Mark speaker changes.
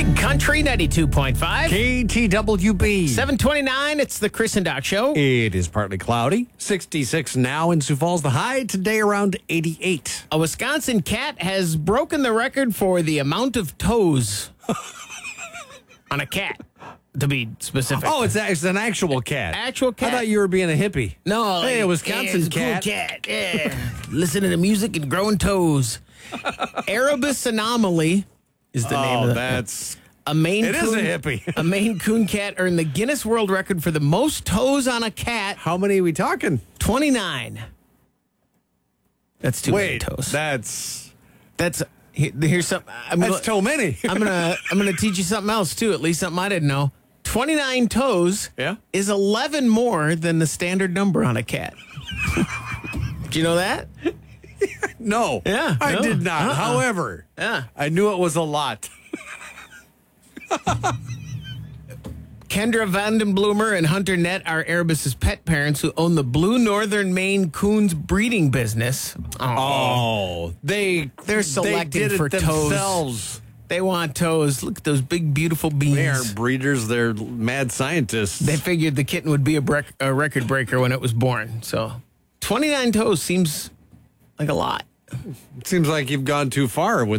Speaker 1: Big Country 92.5.
Speaker 2: KTWB.
Speaker 1: 729, it's the Chris and Doc Show.
Speaker 2: It is partly cloudy. 66 now in Sioux Falls. The high today around 88.
Speaker 1: A Wisconsin cat has broken the record for the amount of toes on a cat, to be specific.
Speaker 2: Oh, it's an actual cat.
Speaker 1: Actual cat.
Speaker 2: I thought you were being a hippie.
Speaker 1: No.
Speaker 2: Hey, a Wisconsin
Speaker 1: it's a
Speaker 2: cat.
Speaker 1: Cool cat. Yeah. Listening to music and growing toes. Erebus Anomaly is the name of
Speaker 2: that's...
Speaker 1: a Maine
Speaker 2: It is a hippie.
Speaker 1: A Maine Coon cat earned the Guinness World Record for the most toes on a cat.
Speaker 2: How many are we talking?
Speaker 1: 29. That's too many toes.
Speaker 2: That's
Speaker 1: here's something.
Speaker 2: that's too many.
Speaker 1: I'm gonna teach you something else too. At least something I didn't know. 29 toes is 11 more than the standard number on a cat. Do you know that?
Speaker 2: No.
Speaker 1: Yeah.
Speaker 2: I did not. However, I knew it was a lot.
Speaker 1: Kendra Vandenbloomer and Hunter Nett are Erebus's pet parents who own the Blue Northern Maine Coons breeding business. They're selecting
Speaker 2: they did
Speaker 1: for
Speaker 2: it themselves.
Speaker 1: toes. They want toes. Look at those big, beautiful beans.
Speaker 2: They aren't breeders. They're mad scientists.
Speaker 1: They figured the kitten would be a record breaker when it was born. So 29 toes seems like a lot.
Speaker 2: It seems like you've gone too far with